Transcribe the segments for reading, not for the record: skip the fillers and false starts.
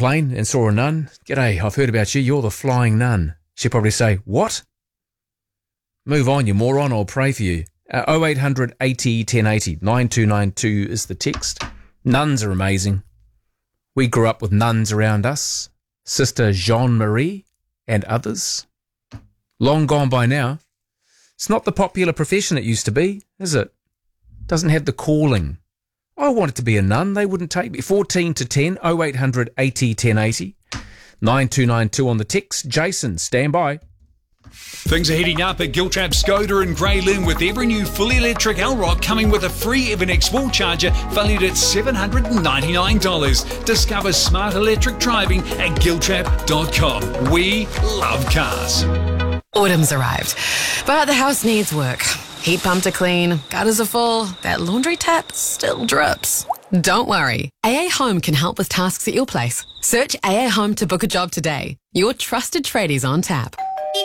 plane and saw a nun. G'day, I've heard about you. You're the flying nun. She'd probably say, what? Move on, you moron. I'll pray for you. 0800 80 1080 9292 is the text. Nuns are amazing. We grew up with nuns around us. Sister Jean-Marie and others. Long gone by now. It's not the popular profession it used to be, is it? Doesn't have the calling. I wanted to be a nun. They wouldn't take me. 14 to 10, 0800 80 1080, 9292 on the text. Jason, stand by. Things are heating up at Giltrap Skoda in Grey Lynn with every new fully electric L-Rock coming with a free Evernex wall charger valued at $799. Discover smart electric driving at giltrap.com. We love cars. Autumn's arrived, but the house needs work. Heat pump to clean, gutters are full, that laundry tap still drips. Don't worry, AA Home can help with tasks at your place. Search AA Home to book a job today. Your trusted tradies on tap.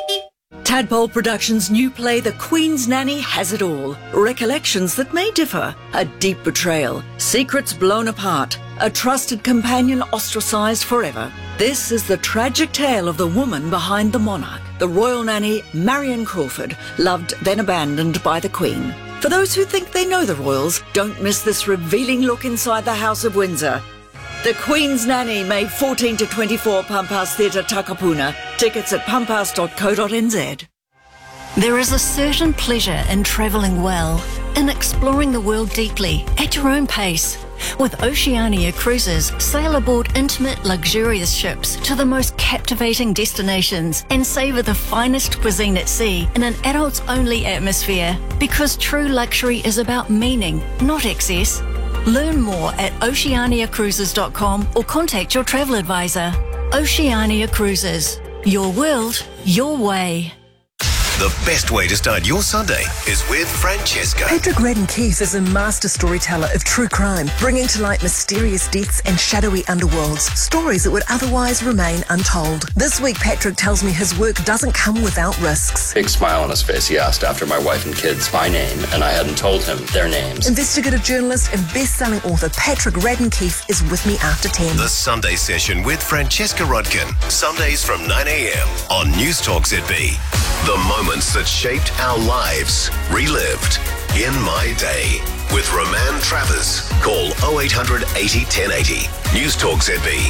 Tadpole Productions' new play, The Queen's Nanny, has it all. Recollections that may differ, a deep betrayal, secrets blown apart, a trusted companion ostracised forever. This is the tragic tale of the woman behind the monarch, the royal nanny Marion Crawford, loved then abandoned by the Queen. For those who think they know the royals, don't miss this revealing look inside the House of Windsor. The Queen's Nanny, May 14 to 24, Pumphouse Theatre, Takapuna. Tickets at pumphouse.co.nz. There is a certain pleasure in travelling well, in exploring the world deeply, at your own pace. With Oceania Cruises, sail aboard intimate, luxurious ships to the most captivating destinations and savour the finest cuisine at sea in an adults-only atmosphere. Because true luxury is about meaning, not excess. Learn more at oceaniacruises.com or contact your travel advisor. Oceania Cruises. Your world, your way. The best way to start your Sunday is with Francesca. Patrick Redden Keefe is a master storyteller of true crime, bringing to light mysterious deaths and shadowy underworlds, stories that would otherwise remain untold. This week, Patrick tells me his work doesn't come without risks. Big smile on his face, he asked after my wife and kids by name, and I hadn't told him their names. Investigative journalist and best-selling author Patrick Redden Keefe is with me after 10. The Sunday Session with Francesca Rudkin. Sundays from 9 a.m. on News Talk ZB. The moments that shaped our lives, relived in my day. With Roman Travers. Call 0800 80 1080. News Talk ZB.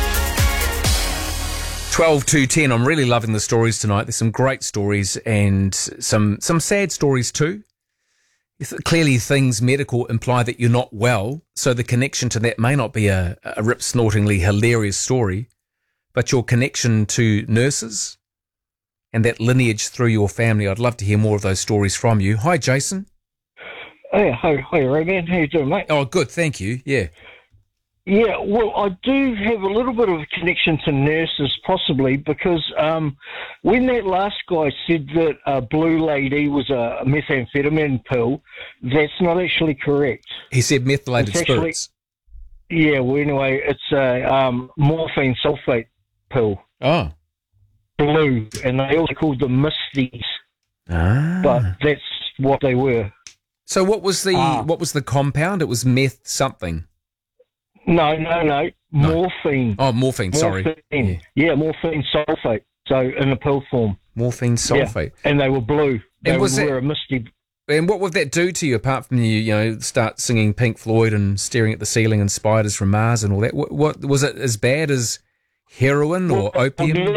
12 to 10. I'm really loving the stories tonight. There's some great stories and some sad stories too. Clearly things medical imply that you're not well, so the connection to that may not be a rip-snortingly hilarious story, but your connection to nurses and that lineage through your family. I'd love to hear more of those stories from you. Hi, Jason. Hey, hi, Roman. How you doing, mate? Oh, good, thank you. Yeah. Yeah, well, I do have a little bit of a connection to nurses, possibly, because when that last guy said that Blue Lady was a methamphetamine pill, that's not actually correct. He said methylated spirits. Yeah, well, anyway, it's a morphine sulfate pill. Oh. Blue, and they also called them Misties. Ah. But that's what they were. So what was the compound? It was meth something. No. Morphine. Oh, morphine, sorry. Yeah, morphine sulfate. So in a pill form. Morphine sulfate. Yeah. And they were blue. They were a misty. And what would that do to you, apart from you start singing Pink Floyd and staring at the ceiling and spiders from Mars and all that? What was it as bad as heroin or opium?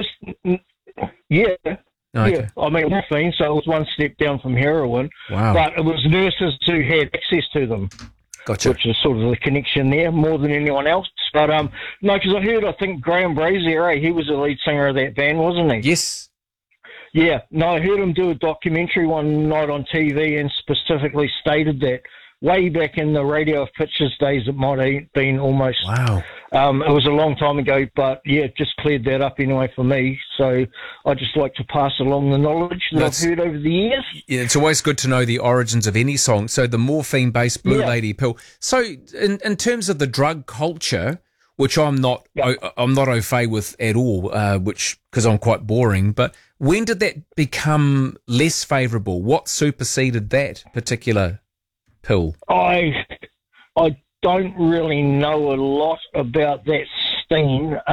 Yeah. Okay. Yeah, I mean, morphine, so it was one step down from heroin. Wow. But it was nurses who had access to them. Gotcha. Which is sort of the connection there more than anyone else. But, no, because I think Graham Brazier, he was the lead singer of that band, wasn't he? Yes. Yeah. No, I heard him do a documentary one night on TV and specifically stated that way back in the Radio of Pictures days, it might have been almost. Wow. It was a long time ago, but yeah, it just cleared that up anyway for me. So I just like to pass along the knowledge that I've heard over the years. Yeah, it's always good to know the origins of any song. So the morphine-based Blue Lady pill. So in terms of the drug culture, which I'm not au fait with at all, because I'm quite boring. But when did that become less favourable? What superseded that particular pill? I don't really know a lot about that scene.